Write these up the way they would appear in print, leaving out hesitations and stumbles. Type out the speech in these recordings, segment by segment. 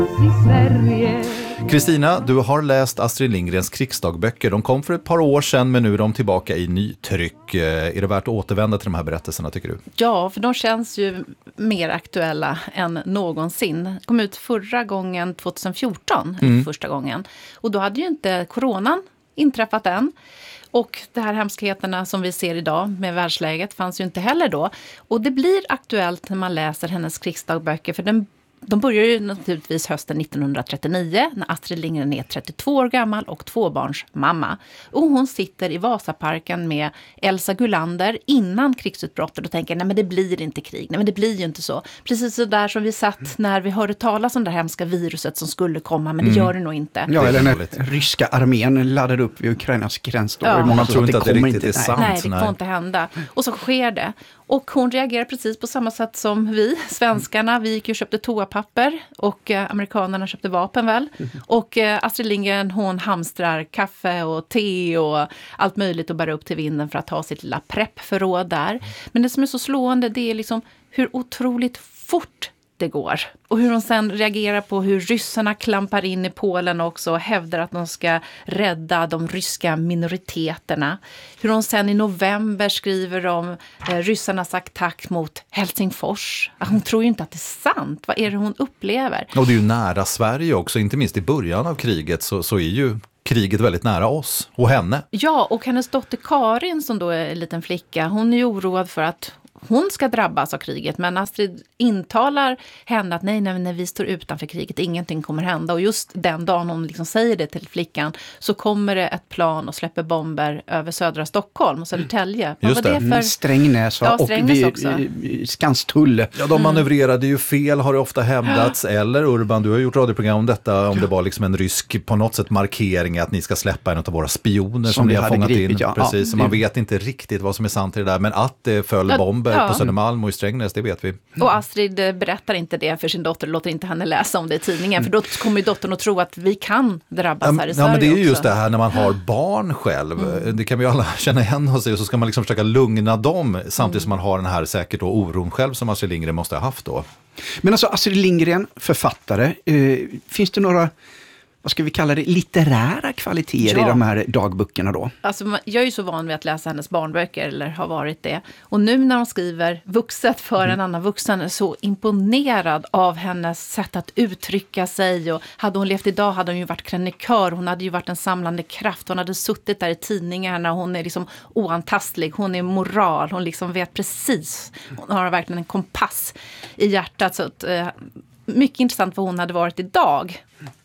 i Sverige. Kristina, du har läst Astrid Lindgrens krigsdagböcker. De kom för ett par år sedan, men nu är de tillbaka i nytryck. Är det värt att återvända till de här berättelserna, tycker du? Ja, för de känns ju mer aktuella än någonsin. De kom ut förra gången 2014, första gången. Och då hade ju inte coronan inträffat än. Och de här hemskheterna som vi ser idag med världsläget fanns ju inte heller då. Och det blir aktuellt när man läser hennes krigsdagböcker, för de börjar ju naturligtvis hösten 1939 när Astrid Lindgren är 32 år gammal och tvåbarnsmamma. Och hon sitter i Vasaparken med Elsa Gullander innan krigsutbrottet och tänker, nej men det blir inte krig, nej men det blir ju inte så. Precis så där som vi satt när vi hörde talas om det hemska viruset som skulle komma, men det gör det nog inte. Ja, eller när ryska armén laddade upp vid Ukrainas gräns då. Ja. Man tror inte att det riktigt är sant. Nej, det får inte hända. Och så sker det. Och hon reagerar precis på samma sätt som vi, svenskarna. Vi gick ju och köpte toapapper och amerikanerna köpte vapen väl. Och Astrid Lindgren, hon hamstrar kaffe och te och allt möjligt och bär upp till vinden för att ha sitt lilla preppförråd där. Men det som är så slående, det är liksom hur otroligt fort det går. Och hur de sen reagerar på hur ryssarna klampar in i Polen också och hävdar att de ska rädda de ryska minoriteterna. Hur de sen i november skriver om ryssarnas attack mot Helsingfors. Hon tror ju inte att det är sant. Vad är det hon upplever? Och det är ju nära Sverige också, inte minst i början av kriget så är ju kriget väldigt nära oss och henne. Ja, och hennes dotter Karin som då är en liten flicka, hon är ju oroad för att hon ska drabbas av kriget, men Astrid intalar henne att nej, när vi står utanför kriget, ingenting kommer hända. Och just den dagen hon liksom säger det till flickan så kommer det ett plan och släpper bomber över södra Stockholm och Södertälje. Vad var det för... Strängnäs, ja, Strängnäs också. Och Skanstull. Ja, de manövrerade ju fel, har det ofta hävdats. Eller Urban, du har gjort radioprogram om detta, om det var liksom en rysk på något sätt markering att ni ska släppa en av våra spioner som ni har fångat gripit, in. Ja. Precis, så man vet inte riktigt vad som är sant i det där, men att det föll bomber på Södermalm och i Strängnäs, det vet vi. Och Astrid berättar inte det för sin dotter, låter inte henne läsa om det i tidningen, för då kommer ju dottern att tro att vi kan drabbas här i Sverige. Ja, men det är ju också. Just det här när man har barn själv, det kan vi alla känna igen hos sig, och så ska man liksom försöka lugna dem samtidigt som man har den här säkert då oron själv som Astrid Lindgren måste ha haft då. Men alltså Astrid Lindgren, författare, finns det några, vad ska vi kalla det, litterära kvaliteter i de här dagböckerna då? Alltså, jag är ju så van vid att läsa hennes barnböcker, eller har varit det. Och nu när hon skriver vuxet för en annan vuxen är så imponerad av hennes sätt att uttrycka sig. Och hade hon levt idag hade hon ju varit krönikör, hon hade ju varit en samlande kraft. Hon hade suttit där i tidningarna, hon är liksom oantastlig, hon är moral, hon liksom vet precis. Hon har verkligen en kompass i hjärtat. Så att, mycket intressant vad hon hade varit idag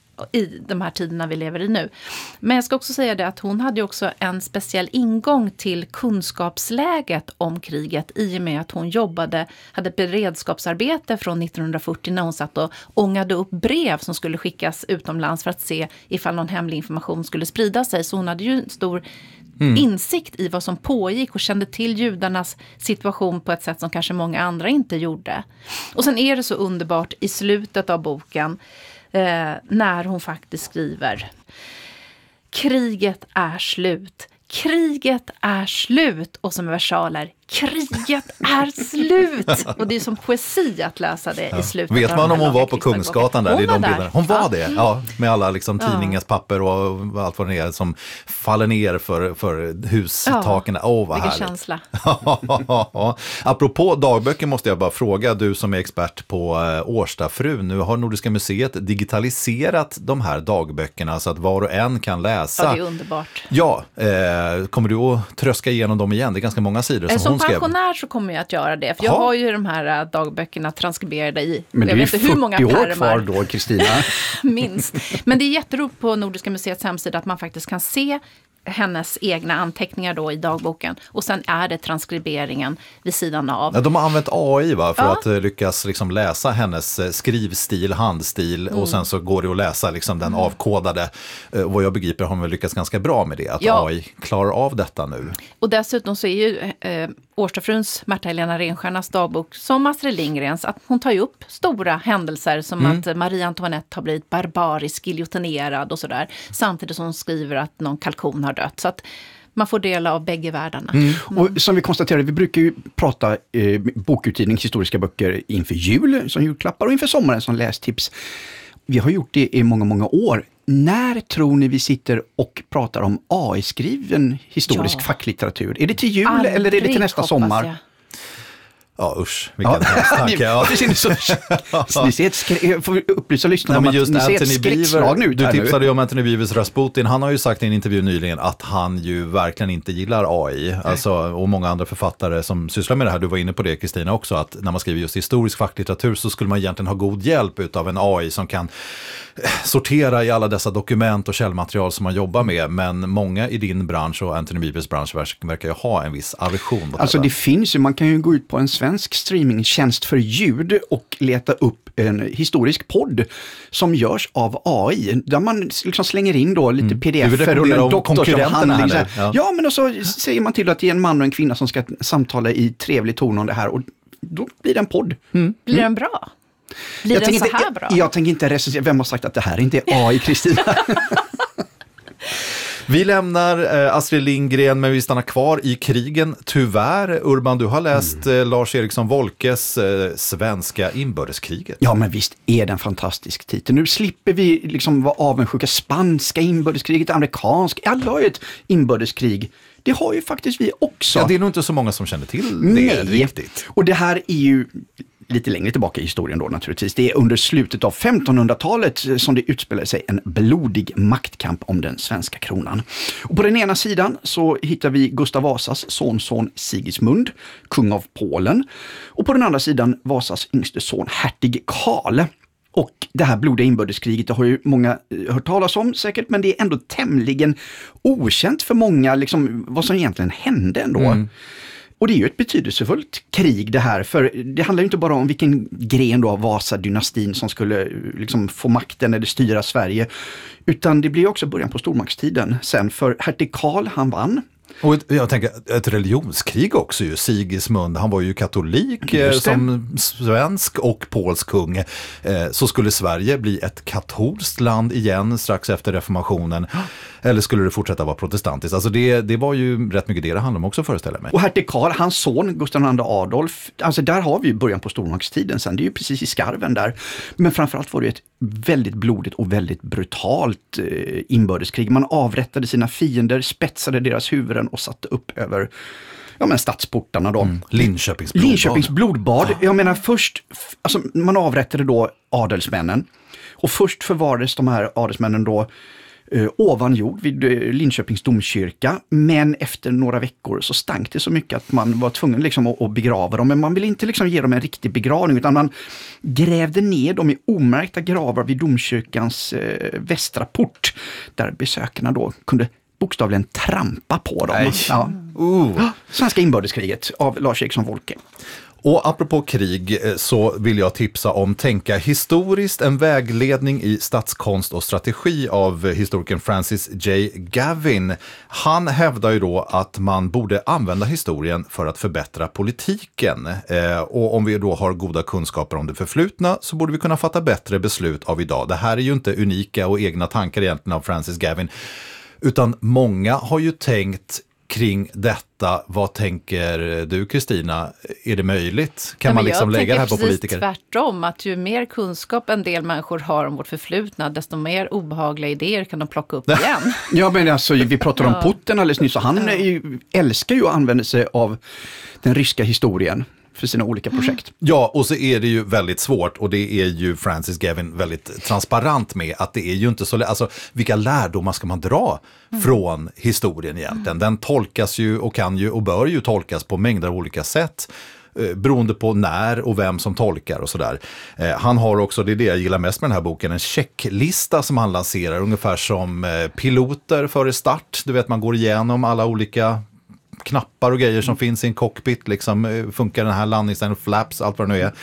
i de här tiderna vi lever i nu. Men jag ska också säga det att hon hade också en speciell ingång till kunskapsläget om kriget i och med att hon hade beredskapsarbete från 1940 när hon satt och ångade upp brev som skulle skickas utomlands för att se ifall någon hemlig information skulle sprida sig. Så hon hade ju en stor insikt i vad som pågick och kände till judarnas situation på ett sätt som kanske många andra inte gjorde. Och sen är det så underbart i slutet av boken när hon faktiskt skriver: kriget är slut. Kriget är slut. Och som versaler: kriget är slut. Och det är som poesi att läsa det i slutet. Vet man om hon var på Kungsgatan där? Hon var där. Bilderna. Hon var det, ja. Med alla liksom tidningens papper och allt vad det är som faller ner för hustaken. Vad vilken härligt. känsla. Apropå dagböcker måste jag bara fråga, du som är expert på Årstafrun. Nu har Nordiska museet digitaliserat de här dagböckerna så att var och en kan läsa. Ja, det är underbart. Ja, kommer du att tröska igenom dem igen? Det är ganska många sidor som hon skrev. Som pensionär så kommer jag att göra det. För jag har ju de här dagböckerna transkriberade i. Men det är ju 40 år kvar då, Kristina. Minst. Men det är jätteroligt på Nordiska museets hemsida att man faktiskt kan se hennes egna anteckningar då i dagboken. Och sen är det transkriberingen vid sidan av. Ja, de har använt AI för att lyckas liksom läsa hennes skrivstil, handstil och sen så går det att läsa liksom den avkodade. Vad jag begriper har man lyckats ganska bra med det. Att AI klarar av detta nu. Och dessutom så är ju Årstafruns Märta-Helena Renstjärnas dagbok som Astrid Lindgrens, att hon tar ju upp stora händelser som att Marie Antoinette har blivit barbarisk giljotinerad och sådär. Samtidigt som hon skriver att någon kalkon har dött. Så att man får dela av bägge världarna. Och som vi konstaterade, vi brukar ju prata bokutgivning, historiska böcker inför jul som julklappar och inför sommaren som lästips. vi har gjort det i många, många år. När tror ni vi sitter och pratar om AI-skriven historisk facklitteratur? Är det till jul eller är det till nästa sommar? Jag. Ja, usch, vilken tanke. Ja. Ni ser jag får upplysa lyssnarna om att ni ser ett skräckslag nu. Du tipsade ju om Anthony Beevers Rasputin. Han har ju sagt i en intervju nyligen att han ju verkligen inte gillar AI. Alltså, och många andra författare som sysslar med det här, du var inne på det Kristina också, att när man skriver just historisk facklitteratur så skulle man egentligen ha god hjälp utav en AI som kan sortera i alla dessa dokument och källmaterial som man jobbar med. Men många i din bransch och Anthony Beevers bransch verkar ju ha en viss aversion. Alltså det finns ju, man kan ju gå ut på en svensk streamingtjänst för ljud och leta upp en historisk podd som görs av AI, där man liksom slänger in då lite pdf-er och en doktorsavhandling. Ja, men så säger man till att det är en man och en kvinna som ska samtala i trevlig ton om det här och då blir det en podd. Blir den bra? Blir den så här bra? Jag tänker inte recensera, vem har sagt att det här inte är AI, Kristina? Vi lämnar Astrid Lindgren, men vi stannar kvar i krigen. Tyvärr, Urban, du har läst Lars Eriksson Wolkes Svenska inbördeskriget. Ja, men visst är det en fantastisk titel. Nu slipper vi liksom vara avundsjuka. Spanska inbördeskriget, amerikansk, alla har ju ett inbördeskrig. Det har ju faktiskt vi också. Ja, det är nog inte så många som känner till det riktigt. Och det här är ju lite längre tillbaka i historien då naturligtvis. Det är under slutet av 1500-talet som det utspelar sig en blodig maktkamp om den svenska kronan. Och på den ena sidan så hittar vi Gustav Vasas sonson Sigismund, kung av Polen. Och på den andra sidan Vasas yngste son, hertig Karl. Och det här blodiga inbördeskriget, det har ju många hört talas om säkert, men det är ändå tämligen okänt för många liksom, vad som egentligen hände ändå. Och det är ju ett betydelsefullt krig det här, för det handlar ju inte bara om vilken gren då av Vasa-dynastin som skulle liksom få makten eller styra Sverige, utan det blir också början på stormaktstiden sen, för hertig Karl, han vann. Och jag tänker, ett religionskrig också ju. Sigismund, han var ju katolik som svensk och polsk kung. Så skulle Sverige bli ett katolskt land igen strax efter reformationen. Eller skulle det fortsätta vara protestantiskt? Alltså det var ju rätt mycket det handlade om också, föreställer mig. Och hertig Karl, hans son Gustav II Adolf, alltså där har vi ju början på stormaktstiden sen. Det är ju precis i skarven där. Men framförallt var det ett väldigt blodigt och väldigt brutalt inbördeskrig. Man avrättade sina fiender, spetsade deras huvuden och satte upp över stadsportarna då. Linköpings blodbad. Jag menar först, alltså man avrättade då adelsmännen. Och först förvarades de här adelsmännen då ovan jord vid Linköpings domkyrka, men efter några veckor så stank det så mycket att man var tvungen liksom att begrava dem, men man ville inte liksom ge dem en riktig begravning, utan man grävde ner dem i omärkta gravar vid domkyrkans västra port, där besökarna då kunde bokstavligen trampa på dem. Svenska inbördeskriget av Lars Eriksson Wolke. Och apropå krig så vill jag tipsa om Tänka historiskt, en vägledning i statskonst och strategi av historikern Francis J. Gavin. Han hävdar ju då att man borde använda historien för att förbättra politiken. Och om vi då har goda kunskaper om det förflutna så borde vi kunna fatta bättre beslut av idag. Det här är ju inte unika och egna tankar egentligen av Francis Gavin, utan många har ju tänkt kring detta. Vad tänker du, Kristina? Är det möjligt? Kan man liksom lägga det här på politiker? Jag tänker precis tvärtom, att ju mer kunskap en del människor har om vårt förflutna, desto mer obehagliga idéer kan de plocka upp igen. Ja, men alltså, vi pratade om Putin alldeles nyss, och han älskar ju att använda sig av den ryska historien för sina olika projekt. Ja, och så är det ju väldigt svårt, och det är ju Francis Gavin väldigt transparent med, att det är ju inte så, alltså vilka lärdomar ska man dra från historien egentligen? Den tolkas ju och kan ju och bör ju tolkas på mängder av olika sätt, beroende på när och vem som tolkar och sådär. Han har också, det är det jag gillar mest med den här boken, en checklista som han lanserar, ungefär som piloter före start. Du vet, man går igenom alla olika knappar och grejer som finns i en cockpit, liksom, funkar den här landningsen, flaps, allt vad det nu är.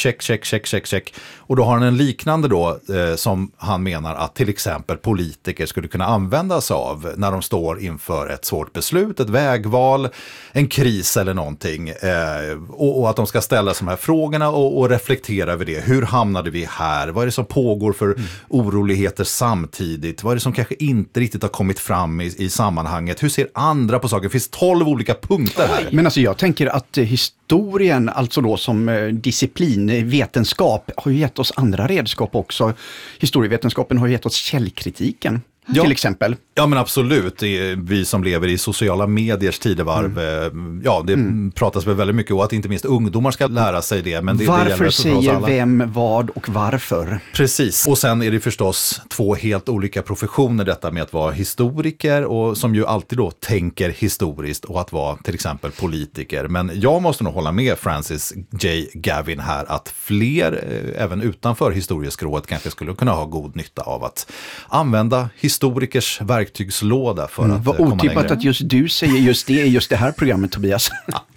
Check. Och då har han en liknande då som han menar att till exempel politiker skulle kunna använda sig av när de står inför ett svårt beslut, ett vägval, en kris eller någonting. Och att de ska ställa de här frågorna och reflektera över det. Hur hamnade vi här? Vad är det som pågår för oroligheter samtidigt? Vad är det som kanske inte riktigt har kommit fram i sammanhanget? Hur ser andra på saker? Det finns 12 12 olika punkter här. Men alltså jag tänker att historien, alltså då som disciplin, vetenskap, har ju gett oss andra redskap också. Historievetenskapen har ju gett oss källkritiken. Till exempel. Ja, men absolut. Det är vi som lever i sociala mediers tidevarv. Ja, det pratas väl väldigt mycket om att inte minst ungdomar ska lära sig det. Men varför det säger vem, vad och varför? Precis. Och sen är det förstås två helt olika professioner, detta med att vara historiker och som ju alltid då tänker historiskt, och att vara till exempel politiker. Men jag måste nog hålla med Francis J. Gavin här att fler, även utanför historieskrået, kanske skulle kunna ha god nytta av att använda historikers verktygslåda för att vad komma längre. otippat att just du säger just det i just det här programmet, Tobias.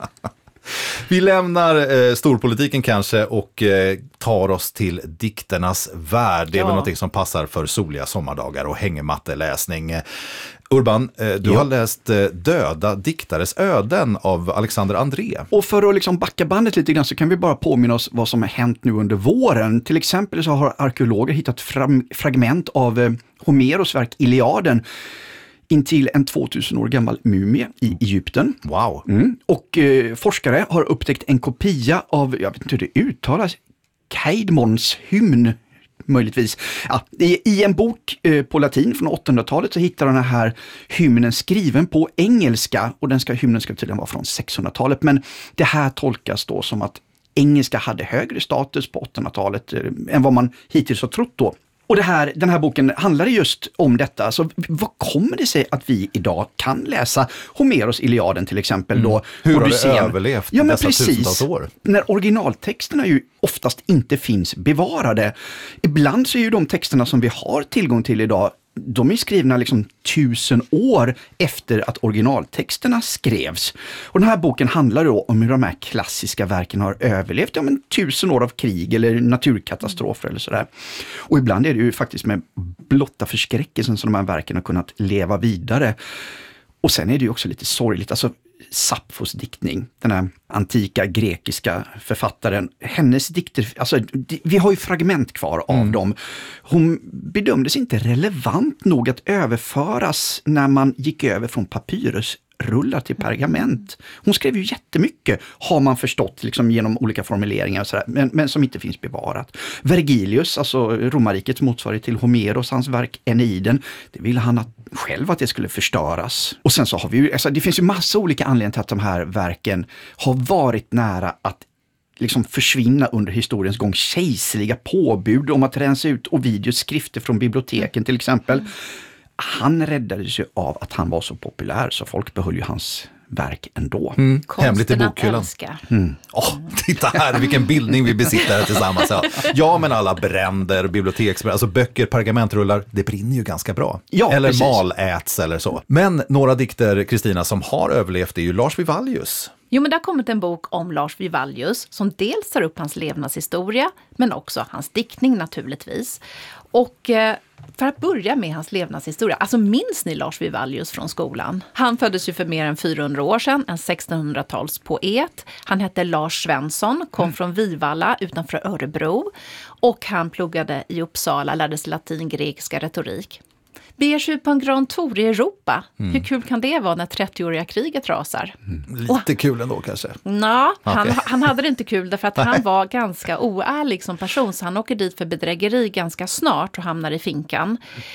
Vi lämnar storpolitiken kanske och tar oss till dikternas värld. Det är väl något som passar för soliga sommardagar och hängmatteläsning. Urban, du har läst Döda diktares öden av Alexander André. Och för att liksom backa bandet lite grann så kan vi bara påminna oss vad som har hänt nu under våren. Till exempel så har arkeologer hittat fragment av Homeros verk Iliaden intill en 2000 år gammal mumie i Egypten. Wow. Och forskare har upptäckt en kopia av, jag vet inte hur det uttalas, Caedmons hymn, möjligtvis. Ja, i en bok på latin från 800-talet så hittar den här hymnen skriven på engelska, och hymnen ska tydligen vara från 600-talet, men det här tolkas då som att engelska hade högre status på 800-talet än vad man hittills har trott då. Och den här boken handlar just om detta. Så vad kommer det sig att vi idag kan läsa Homeros Iliaden till exempel då? Hur har det överlevt dessa tusentals år? När originaltexterna ju oftast inte finns bevarade. Ibland så är ju de texterna som vi har tillgång till idag, de är skrivna liksom 1000 år efter att originaltexterna skrevs. Och den här boken handlar då om hur de här klassiska verken har överlevt 1000 år av krig eller naturkatastrofer eller sådär. Och ibland är det ju faktiskt med blotta förskräckelsen som de här verken har kunnat leva vidare. Och sen är det ju också lite sorgligt, alltså Sappfos diktning, den här antika grekiska författaren, hennes dikter, alltså vi har ju fragment kvar av dem. Hon bedömdes inte relevant nog att överföras när man gick över från papyrusrullar till pergament. Hon skrev ju jättemycket, har man förstått liksom genom olika formuleringar och sådär, men som inte finns bevarat. Vergilius, alltså romarrikets motsvarighet till Homeros, hans verk Eneiden, det ville han själv att det skulle förstöras. Och sen så har vi ju, alltså det finns ju massa olika anledningar till att de här verken har varit nära att liksom försvinna under historiens gång. Kejserliga påbud om att rensa ut Ovidius skrifter från biblioteken till exempel. Han räddades ju av att han var så populär så folk behöll ju hans verk ändå. Hemligt i bokhyllan. Titta här, vilken bildning vi besitter här tillsammans. Ja, men alla bränder, biblioteksbränder, alltså böcker, pergamentrullar, det brinner ju ganska bra. Ja, eller precis. maläts eller så. Men några dikter, Kristina, som har överlevt är ju Lars Vivallius. Jo, men det har kommit en bok om Lars Vivallius som dels tar upp hans levnadshistoria men också hans diktning naturligtvis. Och för att börja med hans levnadshistoria, alltså minns ni Lars Vivallius från skolan? Han föddes ju för mer än 400 år sedan, en 1600-talspoet. Han hette Lars Svensson, kom från Vivalla utanför Örebro och han pluggade i Uppsala, lärde sig latin, grekiska, retorik. Beger sig ut på en Grand Tour i Europa. Hur kul kan det vara när 30-åriga kriget rasar? Lite kul ändå kanske. Ja, han hade det inte kul därför att han var ganska oärlig som person. Så han åker dit för bedrägeri ganska snart och hamnar i finkan.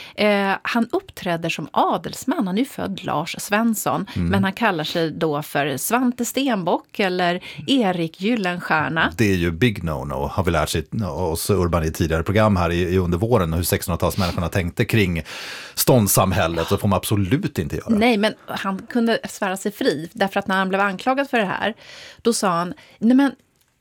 Han uppträder som adelsman. Han är ju född Lars Svensson. Men han kallar sig då för Svante Stenbock eller Erik Gyllenstierna. Det är ju big no-no, har vi lärt sig oss Urban i tidigare program här i under våren. Hur 1600-talsmänniskorna tänkte kring ståndssamhället, så får man absolut inte göra. Nej, men han kunde svära sig fri. Därför att när han blev anklagad för det här, då sa han, nej men,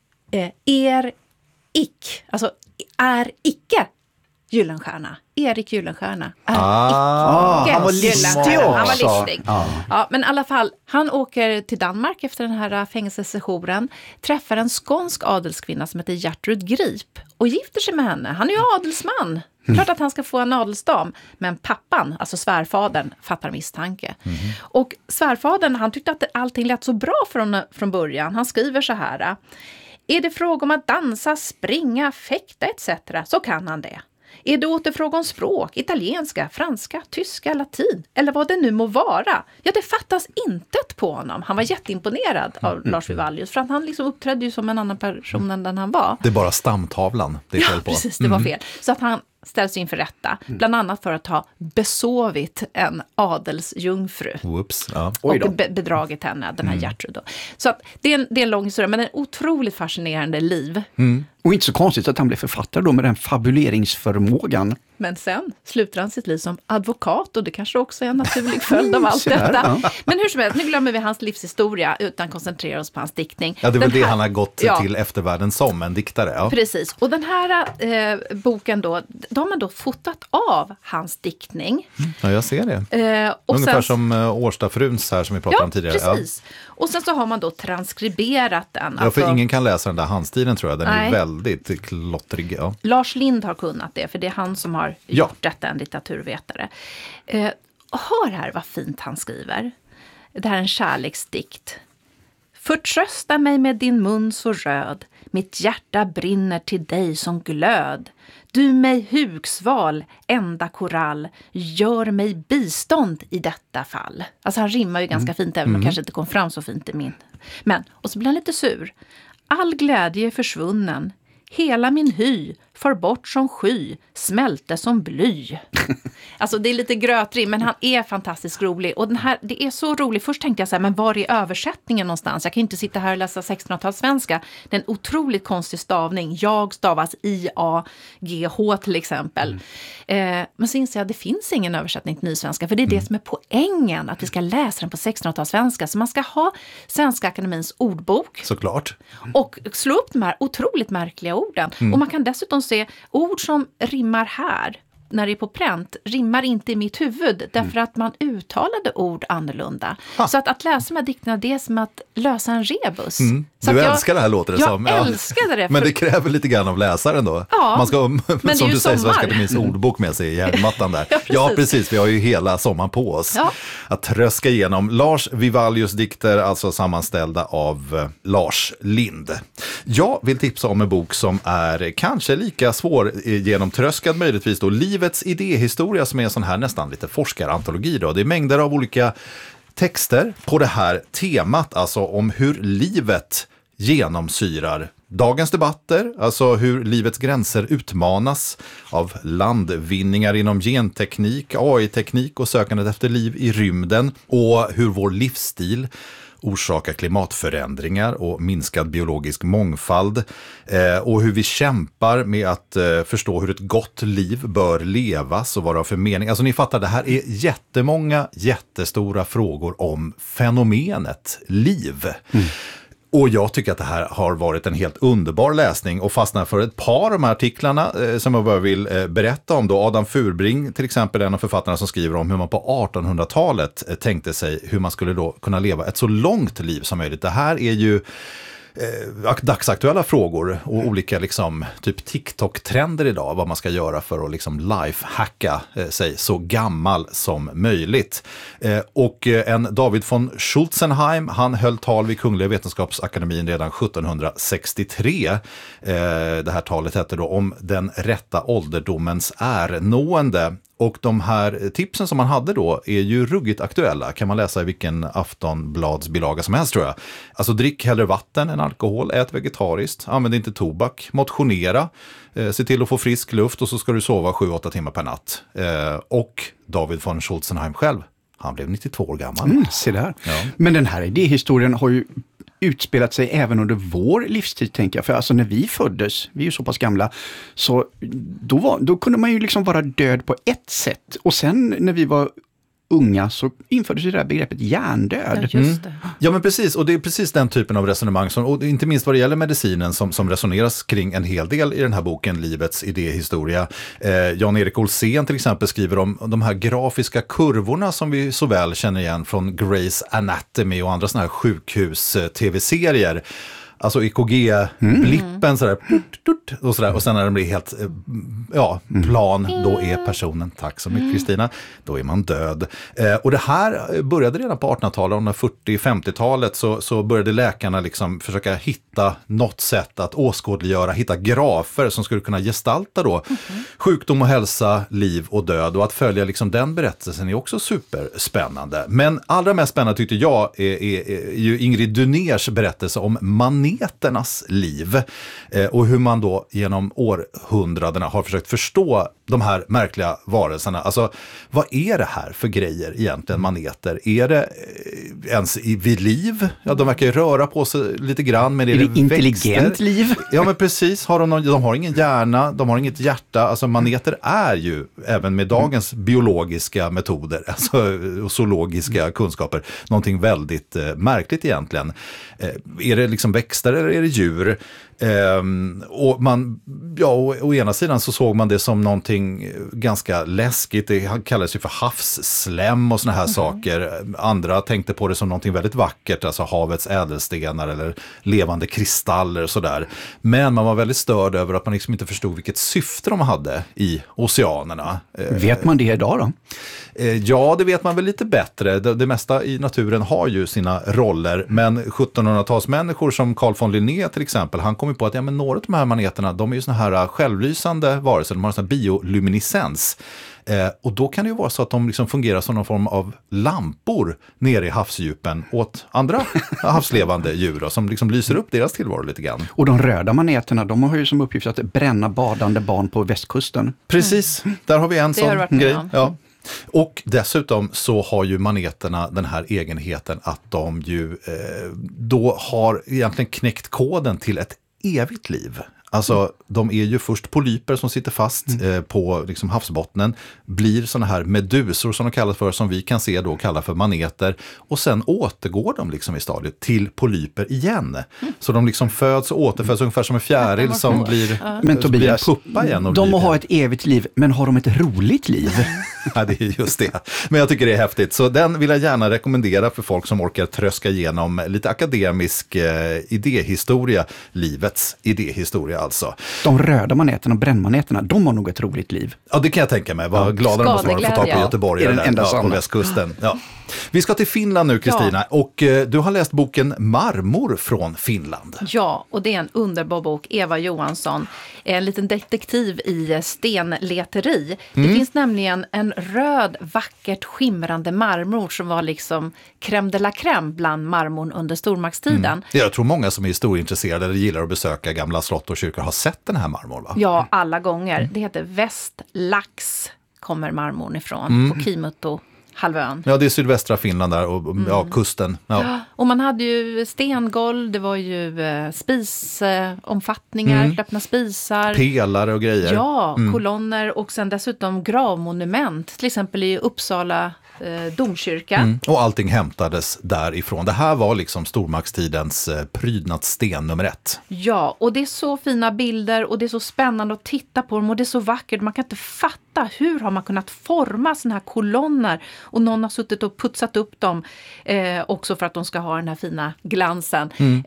alltså är icke Gyllenstierna. Erik Gyllenstierna är icke. Han var listig också. Han var listig. Ja, men i alla fall, han åker till Danmark efter den här fängelsesessionen, träffar en skånsk adelskvinna som heter Gertrud Grip och gifter sig med henne. Han är ju adelsman. Klart att han ska få en adelsdam, men pappan, alltså svärfadern, fattar misstanke. Och svärfadern, han tyckte att allting lät så bra från början. Han skriver så här: är det fråga om att dansa, springa, fäkta etc. så kan han det. Är det återfråga om språk, italienska, franska, tyska, latin eller vad det nu må vara? Ja, det fattas intet på honom. Han var jätteimponerad av Lars Vivallius för att han liksom uppträdde ju som en annan person än den han var. Det är bara stamtavlan det är fel på. Ja, precis, det var fel. Så att han ställs inför rätta, bland annat för att ha besovit en adelsjungfru. Whoops, ja. Och bedragit henne, den här Gertrud då. Så att det är en lång historia, men en otroligt fascinerande liv. Och inte så konstigt att han blev författare då med den fabuleringsförmågan. Men sen slutar han sitt liv som advokat och det kanske också är en naturlig följd av allt detta. Ja. Men hur som helst, nu glömmer vi hans livshistoria utan koncentrerar oss på hans diktning. Ja, det är väl det han har gått till eftervärlden som en diktare. Ja. Precis, och den här boken då, de har man då fotat av hans diktning. Ja, jag ser det. Ungefär som Årstafruns här som vi pratade om tidigare. Ja, precis. Och sen så har man då transkriberat den. Ja, för ingen kan läsa den där handstilen tror jag. Den är väldigt klottrig. Ja. Lars Lind har kunnat det, för det är han som har gjort detta, en litteraturvetare. Hör här vad fint han skriver. Det här är en kärleksdikt. Förtrösta mig med din mun så röd, mitt hjärta brinner till dig som glöd. Du mig hugsval, enda korall, gör mig bistånd i detta fall. Alltså han rimmar ju ganska fint, även om det kanske inte kom fram så fint i min. Men, och så blir han lite sur. All glädje är försvunnen. Hela min hy far bort som sky, smälte som bly. Alltså det är lite grötrim, men han är fantastiskt rolig. Och den här, det är så roligt. Först tänkte jag så här, men var är översättningen någonstans? Jag kan inte sitta här och läsa 1600-talssvenska. Det är en otroligt konstig stavning. Jag stavas I-A-G-H till exempel. Men så inser jag att det finns ingen översättning till nysvenska. För det är det som är poängen, att vi ska läsa den på 1600-talssvenska. Så man ska ha Svenska Akademins ordbok. Såklart. Och slå upp de här otroligt märkliga orden. Och man kan dessutom se ord som rimmar här, när det är på pränt, rimmar inte i mitt huvud därför att man uttalade ord annorlunda. Så att läsa de här dikterna, det är som att lösa en rebus. Så du älskar det här låter det som. Jag älskade det. Men det kräver lite grann av läsaren då. Ja, man ska, men som du säger, Svenska Akademins Mm. ordbok med sig i hjärnmattan där. Ja, precis. Vi har ju hela sommaren på oss att tröska igenom Lars Vivallius dikter, alltså sammanställda av Lars Lind. Jag vill tipsa om en bok som är kanske lika svår genomtröskad möjligtvis då, Livets idéhistoria, som är en sån här nästan lite forskarantologi då. Det är mängder av olika texter på det här temat, alltså om hur livet genomsyrar dagens debatter, alltså hur livets gränser utmanas av landvinningar inom genteknik, AI-teknik och sökandet efter liv i rymden, och hur vår livsstil orsakar klimatförändringar och minskad biologisk mångfald, och hur vi kämpar med att förstå hur ett gott liv bör levas och vad det har för mening. Alltså ni fattar, det här är jättemånga jättestora frågor om fenomenet liv. Och jag tycker att det här har varit en helt underbar läsning och fastnar för ett par av de här artiklarna som jag bara vill berätta om. Då Adam Furbring till exempel, en av författarna som skriver om hur man på 1800-talet tänkte sig hur man skulle då kunna leva ett så långt liv som möjligt. Det här är ju dagsaktuella frågor och olika liksom typ TikTok-trender idag, vad man ska göra för att liksom lifehacka sig så gammal som möjligt. Och en David von Schulzenheim, han höll tal vid Kungliga Vetenskapsakademin redan 1763. Det här talet hette då om den rätta ålderdomens ärnående. Och de här tipsen som man hade då är ju ruggigt aktuella. Kan man läsa i vilken Aftonbladsbilaga som helst tror jag. Alltså drick hellre vatten än alkohol, ät vegetariskt, använd inte tobak, motionera, se till att få frisk luft och så ska du sova 7-8 timmar per natt. Och David von Schulzenheim själv, han blev 92 år gammal. Se där. Ja. Men den här idéhistorien har ju utspelat sig även under vår livstid, tänker jag. För alltså när vi föddes, vi är ju så pass gamla, så då kunde man ju liksom vara död på ett sätt. Och sen när vi var unga så infördes ju det här begreppet hjärndöd. Ja, just det. Ja, men precis. Och det är precis den typen av resonemang som, och inte minst vad det gäller medicinen som resoneras kring en hel del i den här boken Livets idéhistoria. Jan-Erik Olsén till exempel skriver om de här grafiska kurvorna som vi så väl känner igen från Grey's Anatomy och andra såna här sjukhus-tv-serier. alltså EKG-blippen sådär, och sådär, och sen när den blir helt plan, då är personen, tack så mycket Kristina, då är man död. Och det här började redan på 1800-talet, under 40-50-talet så började läkarna liksom försöka hitta något sätt att åskådliggöra, hitta grafer som skulle kunna gestalta då sjukdom och hälsa, liv och död, och att följa liksom den berättelsen är också superspännande. Men allra mest spännande tyckte jag är ju Ingrid Duners berättelse om maneternas liv och hur man då genom århundradena har försökt förstå de här märkliga varelserna. Alltså, vad är det här för grejer egentligen, maneter? Är det ens vid liv? Ja, de verkar ju röra på sig lite grann, men är det intelligent växter? Liv? Ja, men precis. De har ingen hjärna, de har inget hjärta. Alltså, maneter är ju, även med dagens biologiska metoder, alltså och zoologiska kunskaper, någonting väldigt märkligt egentligen. Är det liksom växter eller är det djur? Och å ena sidan så såg man det som någonting ganska läskigt. Det kallades ju för havsslem och såna här saker. Andra tänkte på det som någonting väldigt vackert, alltså havets ädelstenar eller levande kristaller och sådär. Men man var väldigt störd över att man liksom inte förstod vilket syfte de hade i oceanerna. Vet man det idag då? Ja, det vet man väl lite bättre. Det mesta i naturen har ju sina roller, men 1700-talsmänniskor som Carl von Linné till exempel, han kom ju på att men några av de här maneterna, de är ju såna här självlysande varelser, de har en sån här bioluminescens. Och då kan det ju vara så att de liksom fungerar som någon form av lampor nere i havsdjupen åt andra havslevande djur då, som liksom lyser upp deras tillvaro lite grann. Och de röda maneterna, de har ju som uppgift att bränna badande barn på västkusten. Precis, där har vi en sån grej. Ja. Och dessutom så har ju maneterna den här egenheten att de ju då har egentligen knäckt koden till ett evigt liv. Alltså, de är ju först polyper som sitter fast på liksom havsbottnen, blir såna här medusor som de kallas för, som vi kan se då kalla för maneter, och sen återgår de liksom i stadiet till polyper igen. Så de liksom föds och återföds ungefär som en fjäril som Men Tobias, blir en puppa igen. Och de må ha ett evigt liv, men har de ett roligt liv? Ja, det är just det. Men jag tycker det är häftigt. Så den vill jag gärna rekommendera för folk som orkar tröska igenom lite akademisk idéhistoria, livets idéhistoria alltså. De röda maneterna och brännmaneterna, de har nog ett roligt liv. Ja, det kan jag tänka mig. Vad glada de måste vara att få tag på Göteborg eller på västkusten. Ja. Vi ska till Finland nu, Kristina, och du har läst boken Marmor från Finland. Ja, och det är en underbar bok, Eva Johansson. En liten detektiv i stenleteri. Det finns nämligen en röd, vackert skimrande marmor som var liksom crème de la crème bland marmorn under stormaktstiden. Jag tror många som är historieintresserade eller gillar att besöka gamla slott och kyrkor har sett den här marmor, va? Ja, alla gånger. Det heter Västlax, kommer marmorn ifrån, på Kimutto-halvön. Ja, det är sydvästra Finland där och kusten. Ja. Och man hade ju stengolv, det var ju spisomfattningar, öppna spisar. Pelare och grejer. Ja, kolonner och sen dessutom gravmonument, till exempel i Uppsala domkyrka. Och allting hämtades därifrån. Det här var liksom stormaktstidens prydnadssten nummer 1. Ja, och det är så fina bilder och det är så spännande att titta på dem och det är så vackert. Man kan inte fatta hur har man kunnat forma såna här kolonner och någon har suttit och putsat upp dem också för att de ska ha den här fina glansen.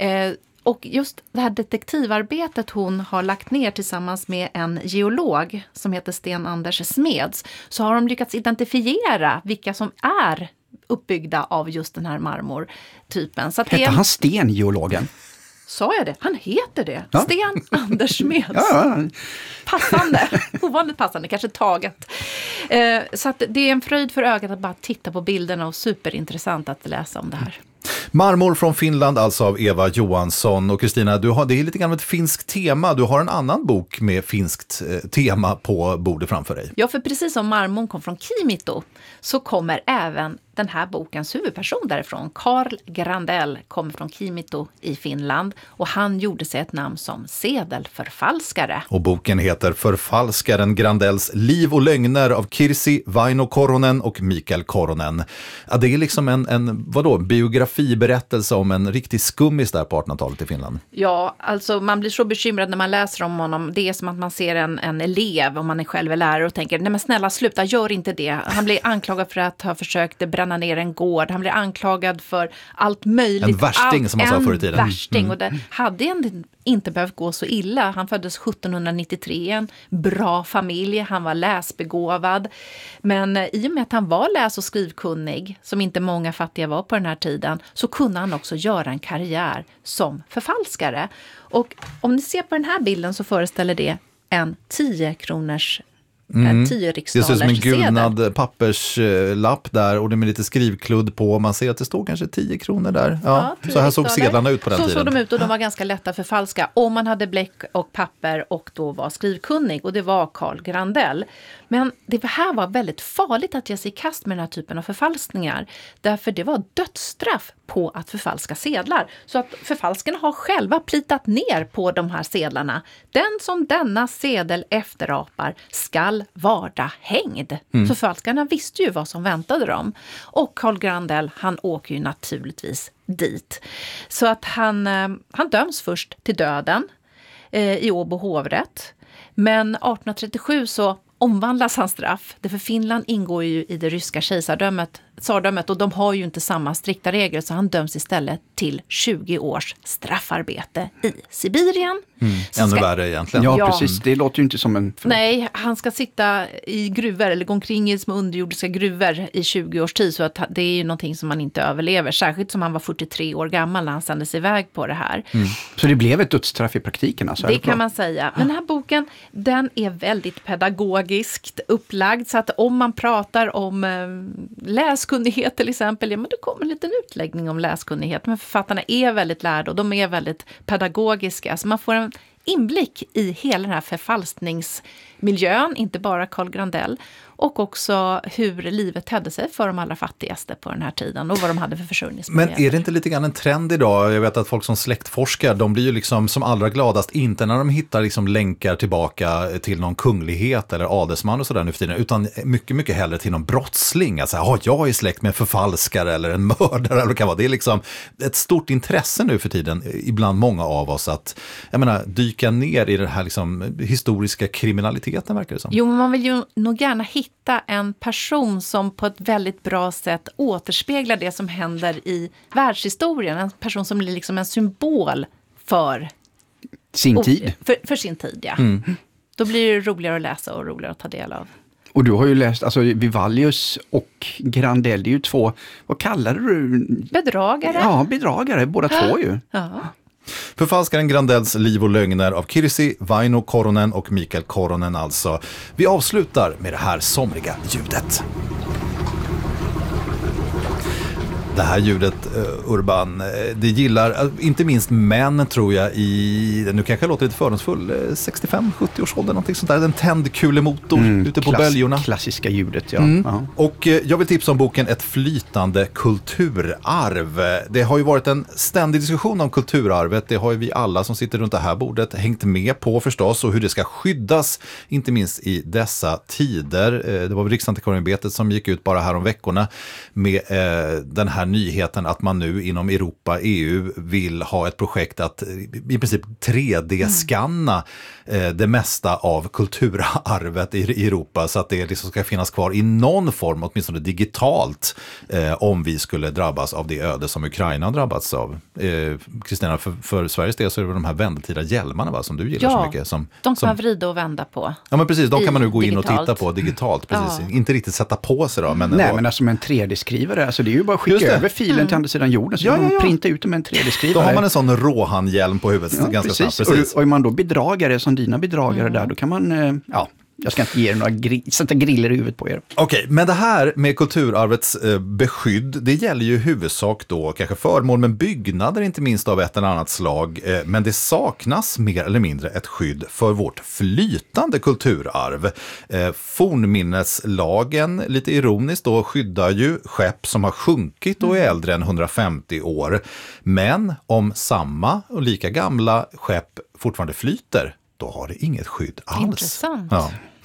Och just det här detektivarbetet hon har lagt ner tillsammans med en geolog som heter Sten Anders Smeds, så har de lyckats identifiera vilka som är uppbyggda av just den här marmortypen. Så att Hette han Sten, geologen? Sa jag det? Han heter det. Ja. Sten Anders Smeds. Ja. Passande. Ovanligt passande. Kanske taget. Så att det är en fröjd för ögat att bara titta på bilderna och superintressant att läsa om det här. Marmor från Finland, alltså av Eva Johansson. Och Kristina, det är lite grann ett finskt tema. Du har en annan bok med finskt tema på bordet framför dig. Ja, för precis som marmorn kom från Kimito så kommer även den här bokens huvudperson därifrån. Carl Grandell kommer från Kimito i Finland och han gjorde sig ett namn som sedelförfalskare. Och boken heter Förfalskaren Grandells liv och lögner av Kirsi Vaino Koronen och Mikael Koronen. Ja, det är liksom en biografiberättelse om en riktig skummis där på 1800-talet i Finland. Ja, alltså man blir så bekymrad när man läser om honom. Det är som att man ser en elev, om man är själv är lärare och tänker, nej men snälla sluta, gör inte det. Han blir anklagad för att ha försökt bränna bränna ner en gård. Han blir anklagad för allt möjligt. En värsting som man sa förr i tiden. En värsting, och det hade inte behövt gå så illa. Han föddes 1793 i en bra familj. Han var läsbegåvad. Men i och med att han var läs- och skrivkunnig, som inte många fattiga var på den här tiden, så kunde han också göra en karriär som förfalskare. Och om ni ser på den här bilden så föreställer det en 10-kronors 10 riksdaler. Det ser ut som en gulnad papperslapp där och det med lite skrivkludd på. Man ser att det står kanske 10 kronor där. Ja, så här såg sedlarna ut på den tiden. Så såg de ut och de var ganska lätta att förfalska om man hade bläck och papper och då var skrivkunnig. Och det var Carl Grandell. Men det här var väldigt farligt att ge sig i kast med den här typen av förfalskningar. Därför det var dödsstraff på att förfalska sedlar. Så att förfalskarna har själva plitat ner på de här sedlarna. Den som denna sedel efterapar skall vara hängd. Så förfalskarna visste ju vad som väntade dem. Och Carl Grandell, han åker ju naturligtvis dit. Så att han döms först till döden i Åbo hovrätt. Men 1837 så omvandlas hans straff. För Finland ingår ju i det ryska tsardömet och de har ju inte samma strikta regler, så han döms istället till 20 års straffarbete i Sibirien. Ännu värre egentligen. Ja, precis. Det låter ju inte som en... Nej, han ska sitta i gruvor eller gå omkring i små underjordiska gruvor i 20 års tid, så att det är ju någonting som man inte överlever. Särskilt som han var 43 år gammal när han sändes iväg på det här. Så det blev ett dödsstraff i praktiken alltså? Det kan man säga. Men den här boken, den är väldigt pedagogiskt upplagd, så att om man pratar om läskunnighet till exempel, ja, men det kommer en liten utläggning om läskunnighet. Men författarna är väldigt lärda och de är väldigt pedagogiska. Så man får en inblick i hela den här förfalskningsmiljön, inte bara Carl Grandell, och också hur livet tedde sig för de allra fattigaste på den här tiden och vad de hade för försörjningsmöjligheter. Men är det inte lite grann en trend idag? Jag vet att folk som släktforskar, de blir ju liksom som allra gladast, inte när de hittar liksom länkar tillbaka till någon kunglighet eller adelsman och sådär nu för tiden, utan mycket, mycket hellre till någon brottsling. Alltså, jag är släkt med en förfalskare eller en mördare eller vad det kan vara. Det är liksom ett stort intresse nu för tiden, ibland många av oss, att dyka ner i den här liksom historiska kriminaliteten, verkar det som. Jo, men man vill ju nog gärna hitta en person som på ett väldigt bra sätt återspeglar det som händer i världshistorien. En person som blir liksom en symbol för sin tid. För sin tid, ja. Då blir det roligare att läsa och roligare att ta del av. Och du har ju läst, alltså Vivaldius och Grandell, det är ju två, vad kallar du? Bedragare. Ja, bedragare, båda två ju. Ja. Förfalskaren Grandells liv och lögner av Kirsi Vaino Koronen och Mikael Koronen alltså. Vi avslutar med det här somriga ljudet. Det här ljudet, Urban, det gillar inte minst män, tror jag, nu kanske jag låter lite fördomsfull, 65-70 års ålder, någonting sånt där. En tänd kulemotor ute på böljorna. Klassiska ljudet, ja. Ja. Och jag vill tipsa om boken Ett flytande kulturarv. Det har ju varit en ständig diskussion om kulturarvet. Det har ju vi alla som sitter runt det här bordet hängt med på förstås, och hur det ska skyddas, inte minst i dessa tider. Det var Riksantikvarieämbetet som gick ut bara här om veckorna med den här nyheten att man nu inom Europa, EU, vill ha ett projekt att i princip 3D-skanna det mesta av kulturarvet i Europa, så att det liksom ska finnas kvar i någon form, åtminstone digitalt, om vi skulle drabbas av det öde som Ukraina har drabbats av. Kristina, för Sveriges del så är det de här vändtida hjälmarna, va, som du gillar så mycket. De kan man vrida och vända på. Ja, men precis, de kan man nu gå in och titta på digitalt. Precis. Ja. Inte riktigt sätta på sig då. Men nej, men alltså med en 3D-skrivare, alltså det är ju bara att skicka över filen till andra sidan jorden, så man printar ut dem med en 3D-skrivare. Då har man en sån Rohan-hjälm på huvudet ganska snabbt. Precis. Och är man då bedragare som dina bedragare där, då kan man, jag ska inte ge er några sätta griller i huvudet på er. Okej, men det här med kulturarvets beskydd, det gäller ju i huvudsak då kanske föremål, men byggnader inte minst av ett eller annat slag. Men det saknas mer eller mindre ett skydd för vårt flytande kulturarv. Fornminneslagen, lite ironiskt då, skyddar ju skepp som har sjunkit och är äldre än 150 år. Men om samma och lika gamla skepp fortfarande flyter, då har det inget skydd alls. Intressant. Ja.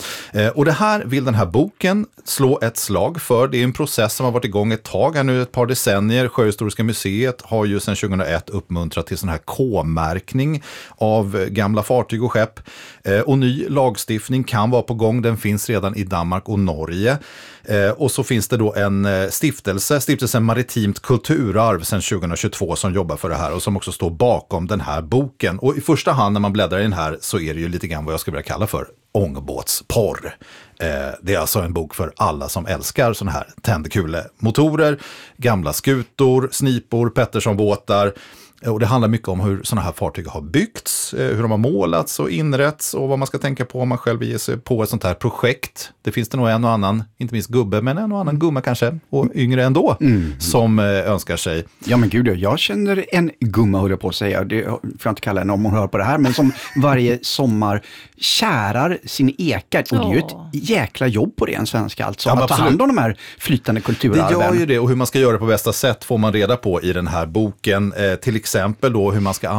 Och det här vill den här boken slå ett slag för. Det är en process som har varit igång ett tag här nu, ett par decennier. Sjöhistoriska museet har ju sedan 2001 uppmuntrat till sån här K-märkning av gamla fartyg och skepp. Och ny lagstiftning kan vara på gång, den finns redan i Danmark och Norge. Och så finns det då en stiftelsen Maritimt kulturarv sedan 2022 som jobbar för det här och som också står bakom den här boken. Och i första hand när man bläddrar i den här så är det ju lite grann vad jag skulle vilja kalla för ångbåtsporr. Det är alltså en bok för alla som älskar såna här tändkulemotorer, gamla skutor, snipor, Petterssonbåtar. Och det handlar mycket om hur sådana här fartyg har byggts, hur de har målats och inrätts och vad man ska tänka på om man själv ger sig på ett sånt här projekt. Det finns det nog en och annan, inte minst gubbe, men en och annan gumma kanske, och yngre ändå, som önskar sig. Ja men gud, jag känner en gumma, höll jag på att säga, det får jag inte kalla henne om hon hör på det här, men som varje sommar kärar sin eka. Och det är ju ett jäkla jobb på det, en svenska alltså. Ja, att ta hand om de här flytande kulturarven. Det gör ju det, och hur man ska göra det på bästa sätt får man reda på i den här boken. Till exempel då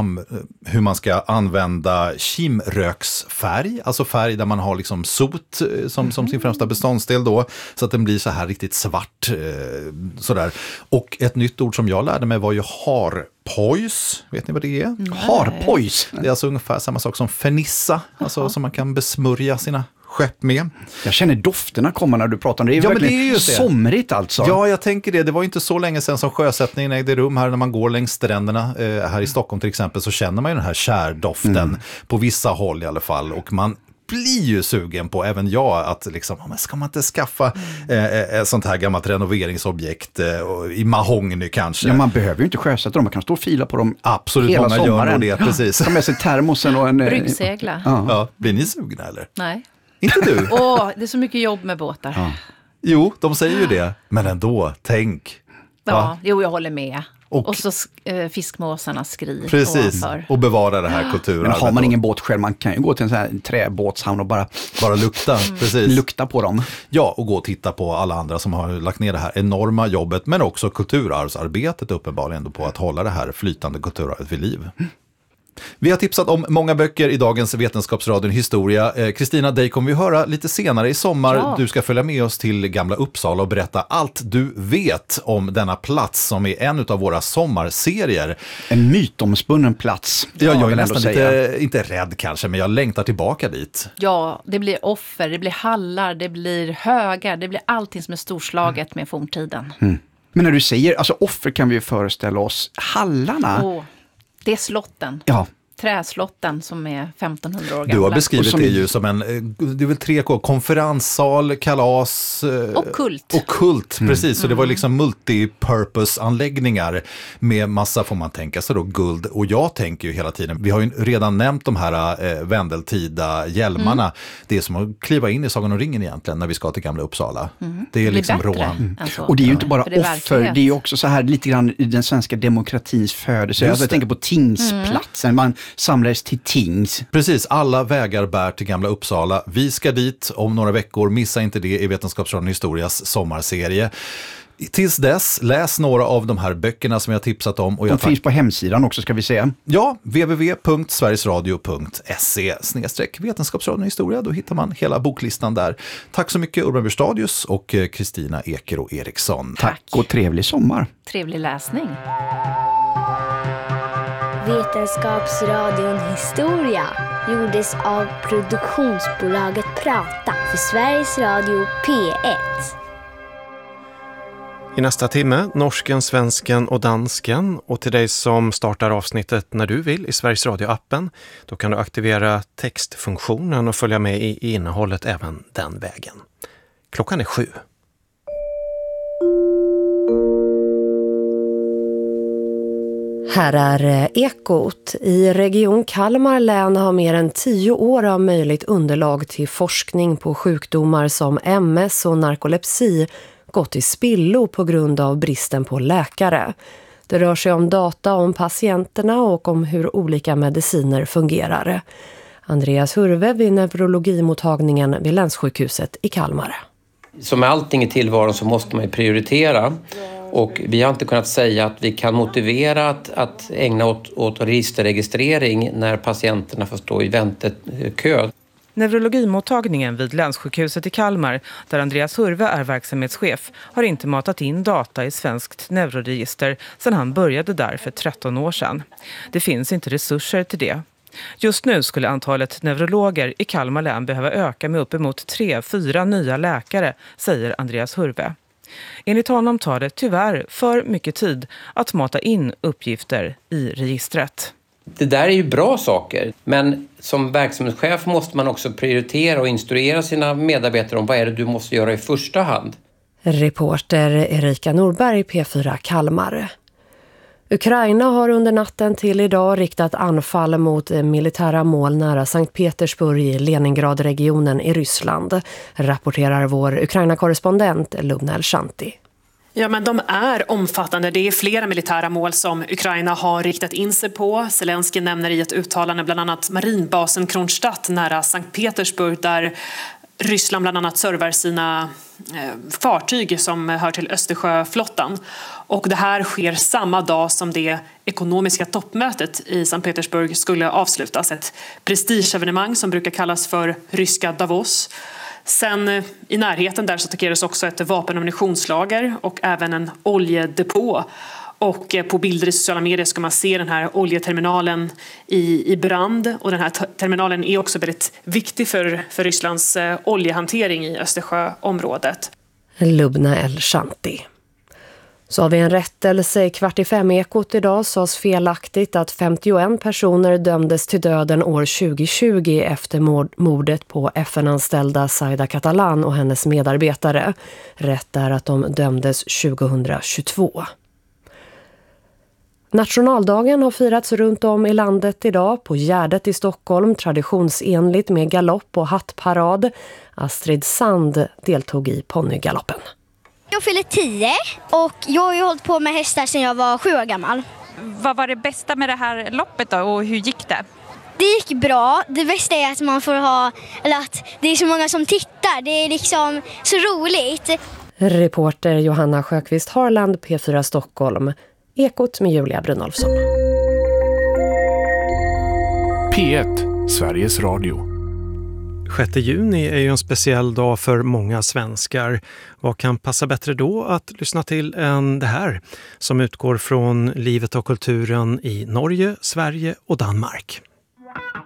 hur man ska använda kimröksfärg, alltså färg där man har liksom sot som sin främsta beståndsdel då, så att den blir så här riktigt svart sådär. Och ett nytt ord som jag lärde mig var ju harpojs. Vet ni vad det är? Harpojs? Det är alltså ungefär samma sak som fernissa, alltså som man kan besmörja sina skepp med. Jag känner dofterna komma när du pratar om det. Det är verkligen somrigt alltså. Ja, jag tänker det. Det var inte så länge sedan som sjösättningen ägde rum här när man går längs stränderna. Här i Stockholm till exempel så känner man ju den här kärdoften på vissa håll i alla fall. Och man blir ju sugen på, även jag, att liksom, men ska man inte skaffa ett sånt här gammalt renoveringsobjekt i mahogny kanske? Ja, man behöver ju inte sjösätta dem, man kan stå och fila på dem. Absolut, hela många sommaren. gör det, precis. Ta med sig termosen och en... Bryggsegla. Ja. Blir ni sugna eller? Nej. Inte du? Det är så mycket jobb med båtar. Ja. Jo, de säger ju det. Men ändå, tänk. Ja, jag håller med. Och så fiskmåsarna skri. Precis, ovanför. Och bevara det här kulturarvet. Men har man ingen båt själv, man kan ju gå till en sån här träbåtshamn och bara lukta. Precis. Lukta på dem. Ja, och gå och titta på alla andra som har lagt ner det här enorma jobbet, men också kulturarvsarbetet uppenbarligen på att hålla det här flytande kulturarvet vid liv. Vi har tipsat om många böcker i dagens Vetenskapsradion historia. Kristina, dig kommer vi höra lite senare i sommar. Ja. Du ska följa med oss till Gamla Uppsala och berätta allt du vet om denna plats som är en av våra sommarserier. En mytomspunnen plats. Ja, jag är nästan inte rädd kanske, men jag längtar tillbaka dit. Ja, det blir offer, det blir hallar, det blir högar, det blir allting som är storslaget med forntiden. Men när du säger, alltså offer kan vi ju föreställa oss, hallarna... Det är slotten. Ja. Träslotten som är 1500 år gamla. Du har beskrivit det ju som det är väl 3K, konferenssal, kalas och kult. Och kult, precis. Så det var liksom multipurpose-anläggningar med massa, får man tänka sig då, guld. Och jag tänker ju hela tiden, vi har ju redan nämnt de här vändeltida hjälmarna. Det är som att kliva in i Sagan om ringen egentligen när vi ska till Gamla Uppsala. Det är liksom råan. Och det är ju inte bara offer, det är ju också så här lite grann i den svenska demokratins födelse. Alltså jag tänker på tingsplatsen, man samlades till tings. Precis, alla vägar bär till Gamla Uppsala. Vi ska dit om några veckor, missa inte det i Vetenskapsradion historias sommarserie. Tills dess, läs några av de här böckerna som jag tipsat om. Och de finns på hemsidan också, ska vi säga. Ja, www.sverigesradio.se/Vetenskapsradion historia. Då hittar man hela boklistan där. Tack så mycket Urban Burstadius och Kristina Ekero Eriksson. Tack och trevlig sommar. Trevlig läsning. Vetenskapsradion historia gjordes av produktionsbolaget Prata för Sveriges Radio P1. I nästa timme, norsken, svensken och dansken. Och till dig som startar avsnittet när du vill i Sveriges Radio-appen, då kan du aktivera textfunktionen och följa med i innehållet även den vägen. Klockan är 7. Här är Ekot. I Region Kalmar län har mer än 10 år av möjligt underlag till forskning på sjukdomar som MS och narkolepsi gått i spillo på grund av bristen på läkare. Det rör sig om data om patienterna och om hur olika mediciner fungerar. Andreas Hurve vid neurologimottagningen vid Länssjukhuset i Kalmar. Som med allting i tillvaron så måste man ju prioritera. Och vi har inte kunnat säga att vi kan motivera att ägna åt registerregistrering när patienterna får stå i väntekö. Neurologimottagningen vid länssjukhuset i Kalmar, där Andreas Hurve är verksamhetschef, har inte matat in data i svenskt neuroregister sedan han började där för 13 år sedan. Det finns inte resurser till det. Just nu skulle antalet neurologer i Kalmar län behöva öka med uppemot 3-4 nya läkare, säger Andreas Hurve. Enligt honom tar det tyvärr för mycket tid att mata in uppgifter i registret. Det där är ju bra saker, men som verksamhetschef måste man också prioritera och instruera sina medarbetare om vad är det du måste göra i första hand. Reporter Erika Norberg, P4 Kalmar. Ukraina har under natten till idag riktat anfall mot militära mål nära Sankt Petersburg i Leningradregionen i Ryssland, rapporterar vår Ukraina-korrespondent Lubna El-Shanti. Ja, men de är omfattande. Det är flera militära mål som Ukraina har riktat in sig på. Zelensky nämner i ett uttalande bland annat marinbasen Kronstadt nära Sankt Petersburg, där Ryssland bland annat servar sina fartyg som hör till Östersjöflottan. Och det här sker samma dag som det ekonomiska toppmötet i Sankt Petersburg skulle avslutas. Ett prestigeevenemang som brukar kallas för ryska Davos. Sen i närheten där så attackerades också ett vapen- och ammunitionslager och även en oljedepå. Och på bilder i sociala medier ska man se den här oljeterminalen i brand. Och den här terminalen är också väldigt viktig för Rysslands oljehantering i Östersjöområdet. Lubna El-Shanti. Så har vi en rättelse i 4:45-ekot idag. Sades felaktigt att 51 personer dömdes till döden år 2020 efter mordet på FN-anställda Zaida Catalan och hennes medarbetare. Rätt är att de dömdes 2022. Nationaldagen har firats runt om i landet idag. På Gärdet i Stockholm traditionsenligt med galopp och hattparad. Astrid Sand deltog i ponnygaloppen. Jag fyller 10 och jag har ju hållit på med hästar sedan jag var 7 år gammal. Vad var det bästa med det här loppet då och hur gick det? Det gick bra. Det bästa är att man får att det är så många som tittar. Det är liksom så roligt. Reporter Johanna Sjöqvist Harland, P4 Stockholm. Ekot med Julia Brynolfsson. P1, Sveriges Radio. 6 juni är ju en speciell dag för många svenskar. Vad kan passa bättre då att lyssna till än det här som utgår från livet och kulturen i Norge, Sverige och Danmark?